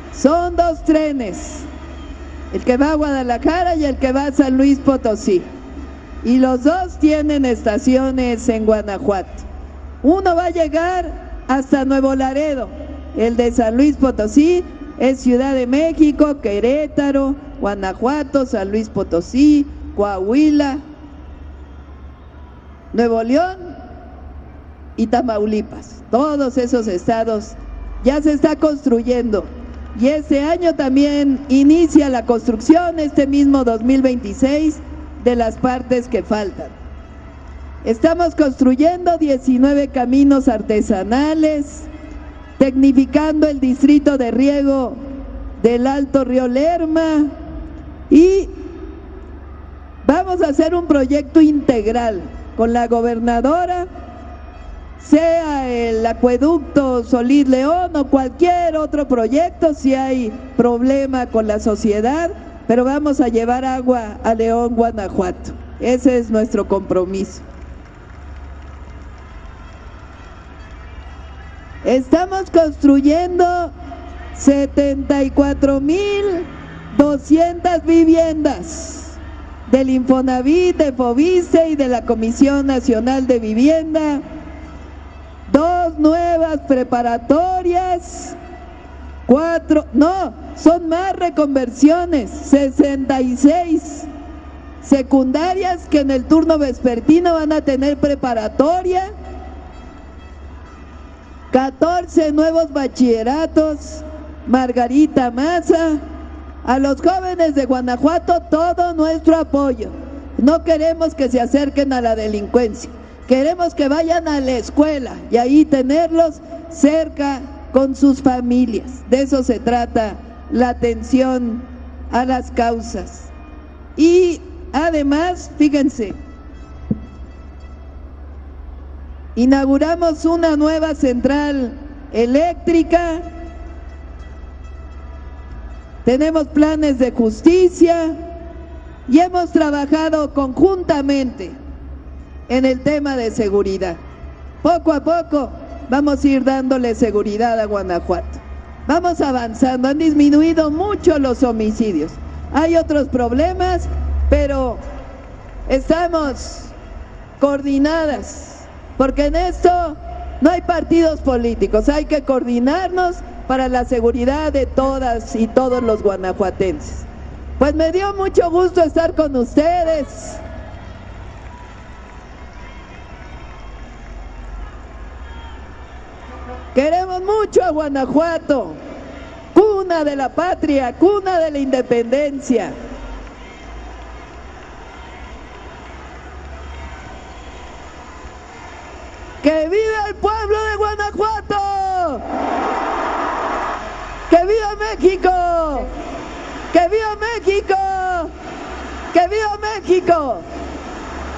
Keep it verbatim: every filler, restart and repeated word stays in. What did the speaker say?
Son dos trenes, el que va a Guadalajara y el que va a San Luis Potosí. Y los dos tienen estaciones en Guanajuato. Uno va a llegar hasta Nuevo Laredo, el de San Luis Potosí es Ciudad de México, Querétaro, Guanajuato, San Luis Potosí, Coahuila, Nuevo León y Tamaulipas. Todos esos estados ya se está construyendo. Y este año también inicia la construcción, este mismo dos mil veintiséis, de las partes que faltan. Estamos construyendo diecinueve caminos artesanales, tecnificando el distrito de riego del Alto Río Lerma y vamos a hacer un proyecto integral con la gobernadora, sea el acueducto Solís León o cualquier otro proyecto, si hay problema con la sociedad, pero vamos a llevar agua a León, Guanajuato. Ese es nuestro compromiso. Estamos construyendo setenta y cuatro mil doscientas viviendas del Infonavit, de Foviste y de la Comisión Nacional de Vivienda, dos nuevas preparatorias, cuatro, no, son más reconversiones, sesenta y seis secundarias que en el turno vespertino van a tener preparatoria, catorce nuevos bachilleratos, Margarita Maza. A los jóvenes de Guanajuato todo nuestro apoyo. No queremos que se acerquen a la delincuencia, queremos que vayan a la escuela y ahí tenerlos cerca con sus familias. De eso se trata la atención a las causas. Y además, fíjense, inauguramos una nueva central eléctrica, tenemos planes de justicia y hemos trabajado conjuntamente en el tema de seguridad. Poco a poco vamos a ir dándole seguridad a Guanajuato. Vamos avanzando, han disminuido mucho los homicidios. Hay otros problemas, pero estamos coordinadas, porque en esto no hay partidos políticos, hay que coordinarnos para la seguridad de todas y todos los guanajuatenses. Pues me dio mucho gusto estar con ustedes. Queremos mucho a Guanajuato, cuna de la patria, cuna de la independencia. ¡Que viva el pueblo de Guanajuato! ¡Que viva México! ¡Que viva México! ¡Que viva México!